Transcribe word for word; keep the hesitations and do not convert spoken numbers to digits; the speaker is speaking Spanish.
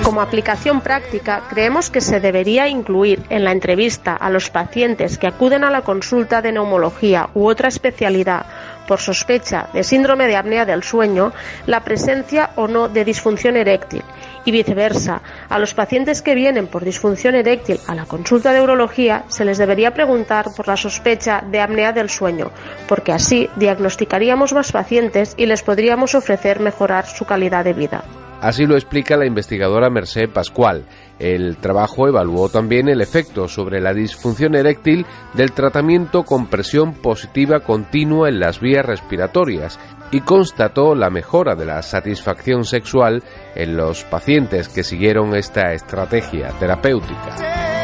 Como aplicación práctica, creemos que se debería incluir en la entrevista a los pacientes que acuden a la consulta de neumología u otra especialidad por sospecha de síndrome de apnea del sueño la presencia o no de disfunción eréctil, y viceversa, a los pacientes que vienen por disfunción eréctil a la consulta de urología se les debería preguntar por la sospecha de apnea del sueño, porque así diagnosticaríamos más pacientes y les podríamos ofrecer mejorar su calidad de vida. Así lo explica la investigadora Mercè Pascual. El trabajo evaluó también el efecto sobre la disfunción eréctil del tratamiento con presión positiva continua en las vías respiratorias y constató la mejora de la satisfacción sexual en los pacientes que siguieron esta estrategia terapéutica.